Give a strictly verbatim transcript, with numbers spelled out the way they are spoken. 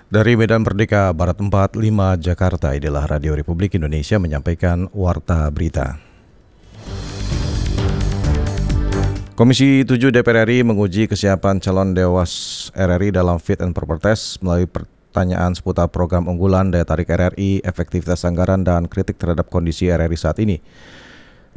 Dari Medan Merdeka Barat empat puluh lima Jakarta, inilah Radio Republik Indonesia menyampaikan Warta Berita. Komisi tujuh D P R R I menguji kesiapan calon Dewas R R I dalam fit and proper test melalui pertanyaan seputar program unggulan, daya tarik R R I, efektivitas anggaran, dan kritik terhadap kondisi R R I saat ini.